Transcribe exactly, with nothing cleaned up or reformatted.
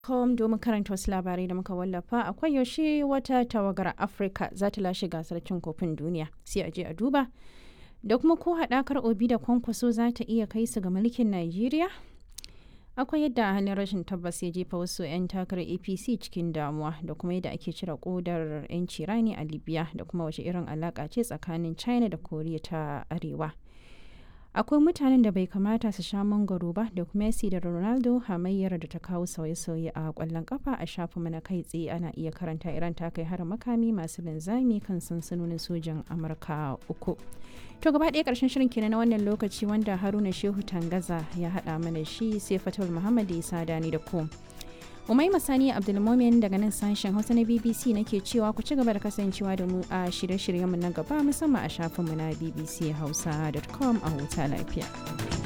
com domin karanta wasu labarai da muka wallafa. Akwai yaushe wata tawagar Afirka za ta lashe gasar cin kofin duniya, sai a je a duba. Da kuma ko haɗakar Obi da Kwankwaso za ta iya kai su ga mulkin Najeriya? Akwai yadda halin rashin tabbas ya jefa wasu 'yan takarar A P C cikin damuwa, da kuma yadda ake cire kodar 'yanci rani a Libya, da kuma wace irin alaƙa ce tsakanin China da Koriya ta Arewa. Akwai mutanen da bai kamata su sha mangwaro ba, da kuma Messi da Ronaldo hamayyar da ta kawo sauye-sauye a ƙwallon kafa. A shafinmu na kai tsaye ana iya karanta Iran ta kai harin makami masu linzami kan sansanonin sojan Amurka uku. To gaba ɗaya ƙarshen shirin kenan na wannan lokaci, wanda Haruna Shehu Tangaza ya haɗa mana shi, sai Fatul Muhammad Isa Dani da ku. Umaima Sani Abdulmumin daga nan sashen Hausa na B B C nake cewa ku ci gaba da kasancewa da mu a shirye-shiryenmu na gaba, musamman a shafinmu na b b c hausa dot com. A huta lafiya.